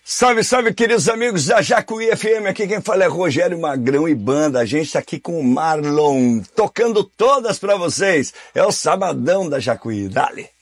Salve, salve, queridos amigos da Jacuí FM, aqui quem fala é Rogério Magrão e banda. A gente tá aqui com o Marlon, tocando todas pra vocês. É o Sabadão da Jacuí, dale!